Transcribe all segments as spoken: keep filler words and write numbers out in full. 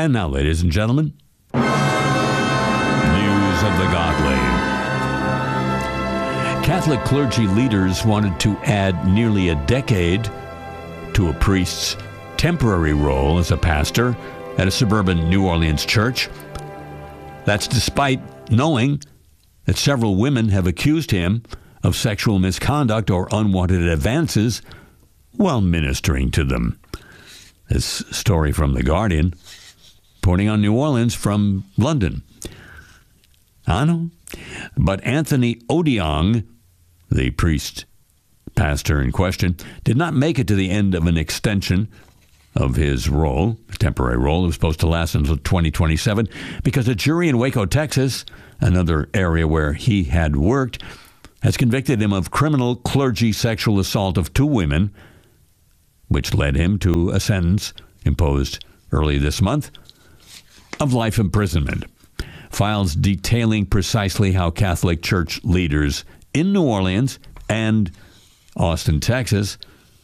And now, ladies and gentlemen, news of the godly. Catholic clergy leaders wanted to add nearly a decade to a priest's temporary role as a pastor at a suburban New Orleans church. That's despite knowing that several women have accused him of sexual misconduct or unwanted advances while ministering to them. This story from The Guardian, reporting on New Orleans from London. I know. But Anthony Odiong, the priest pastor in question, did not make it to the end of an extension of his role, a temporary role. It was supposed to last until twenty twenty-seven because a jury in Waco, Texas, another area where he had worked, has convicted him of criminal clergy sexual assault of two women, which led him to a sentence imposed early this month of life imprisonment. Files detailing precisely how Catholic church leaders in New Orleans and Austin, Texas,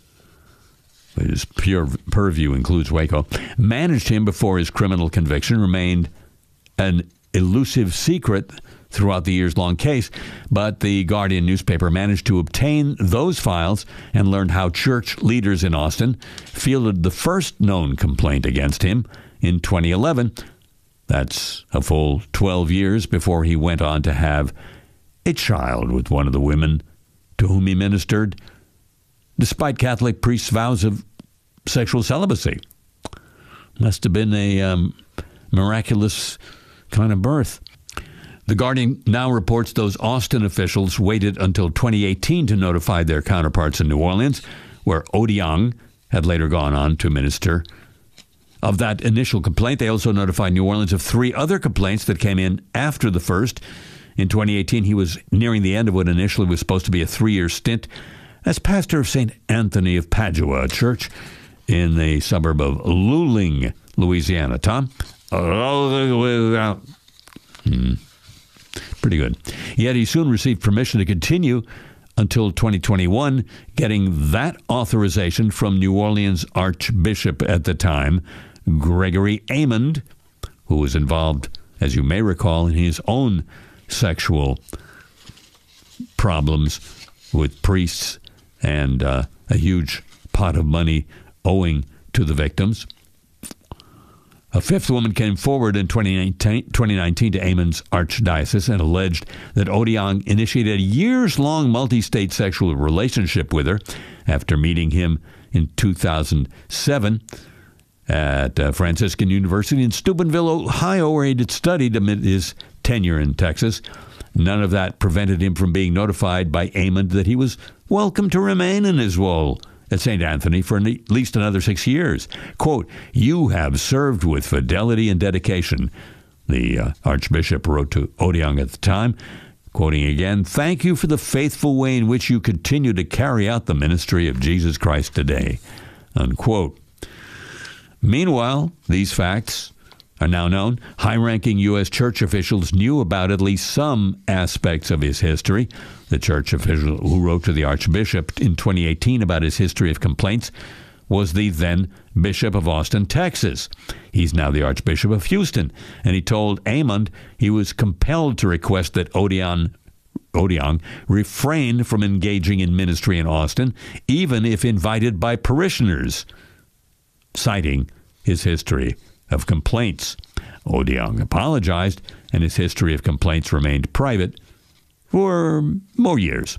whose pure purview includes Waco, managed him before his criminal conviction remained an elusive secret throughout the years-long case. But the Guardian newspaper managed to obtain those files and learned how church leaders in Austin fielded the first known complaint against him in twenty eleven. That's a full twelve years before he went on to have a child with one of the women to whom he ministered, despite Catholic priests' vows of sexual celibacy. Must have been a um, miraculous kind of birth. The Guardian now reports those Austin officials waited until twenty eighteen to notify their counterparts in New Orleans, where Odiong had later gone on to minister. Of that initial complaint, they also notified New Orleans of three other complaints that came in after the first. In twenty eighteen, he was nearing the end of what initially was supposed to be a three-year stint as pastor of Saint Anthony of Padua, a church in the suburb of Luling, Louisiana. Tom? Hmm. Pretty good. Yet he soon received permission to continue until twenty twenty-one, getting that authorization from New Orleans Archbishop at the time, Gregory Amond, who was involved, as you may recall, in his own sexual problems with priests and uh, a huge pot of money owing to the victims. A fifth woman came forward in twenty nineteen to Amond's archdiocese and alleged that Odiong initiated a years-long multi-state sexual relationship with her after meeting him in two thousand seven at uh, Franciscan University in Steubenville, Ohio, where he had studied amid his tenure in Texas. None of that prevented him from being notified by Amond that he was welcome to remain in his role at Saint Anthony for at least another six years. Quote, "You have served with fidelity and dedication," the uh, Archbishop wrote to Odiong at the time, quoting again, "Thank you for the faithful way in which you continue to carry out the ministry of Jesus Christ today," unquote. Meanwhile, these facts are now known. High-ranking U S church officials knew about at least some aspects of his history. The church official who wrote to the Archbishop in twenty eighteen about his history of complaints was the then Bishop of Austin, Texas. He's now the Archbishop of Houston, and he told Amond he was compelled to request that Odiong, Odiong refrain from engaging in ministry in Austin, even if invited by parishioners, citing his history of complaints. Odiong apologized, and his history of complaints remained private for more years.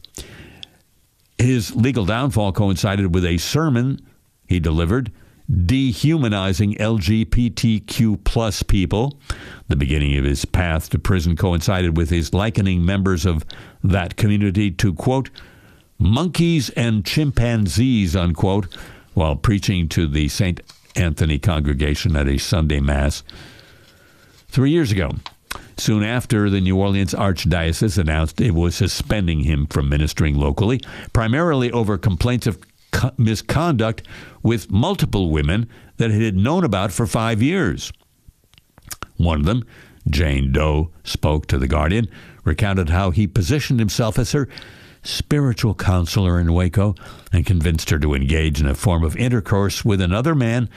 His legal downfall coincided with a sermon he delivered dehumanizing L G B T Q plus people. The beginning of his path to prison coincided with his likening members of that community to, quote, monkeys and chimpanzees, unquote, while preaching to the Saint Anthony congregation at a Sunday Mass three years ago. Soon after, the New Orleans Archdiocese announced it was suspending him from ministering locally, primarily over complaints of co- misconduct with multiple women that it had known about for five years. One of them, Jane Doe, spoke to The Guardian, recounted how he positioned himself as her spiritual counselor in Waco and convinced her to engage in a form of intercourse with another man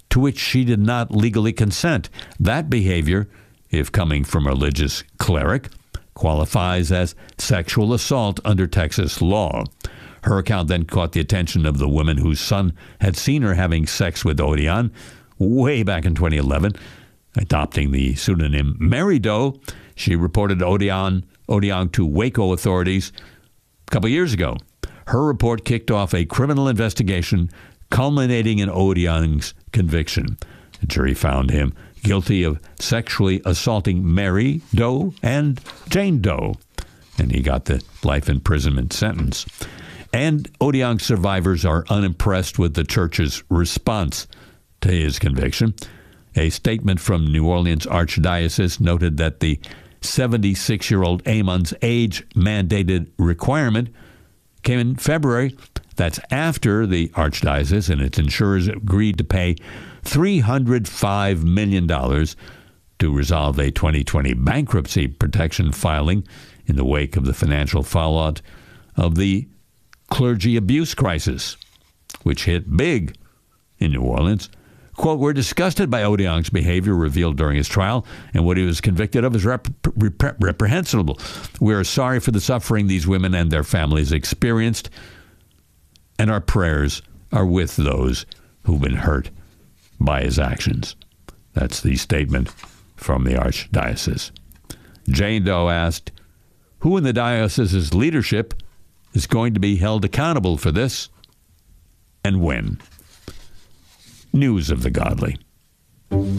to which she did not legally consent. That behavior, if coming from a religious cleric, qualifies as sexual assault under Texas law. Her account then caught the attention of the woman whose son had seen her having sex with Odion way back in twenty eleven. Adopting the pseudonym Mary Doe, she reported Odion, Odion to Waco authorities a couple years ago. Her report kicked off a criminal investigation culminating in Odion's conviction. The jury found him guilty of sexually assaulting Mary Doe and Jane Doe, and he got the life imprisonment sentence. And Odion survivors are unimpressed with the church's response to his conviction. A statement from New Orleans Archdiocese noted that the seventy-six-year-old Amon's age-mandated requirement came in February. That's after the Archdiocese and its insurers agreed to pay three hundred five million dollars to resolve a twenty twenty bankruptcy protection filing in the wake of the financial fallout of the clergy abuse crisis, which hit big in New Orleans. Quote, "We're disgusted by Odion's behavior revealed during his trial, and what he was convicted of is rep- rep- reprehensible. We are sorry for the suffering these women and their families experienced, and our prayers are with those who've been hurt by his actions." That's the statement from the Archdiocese. Jane Doe asked, who in the diocese's leadership is going to be held accountable for this, and when? News of the Godly.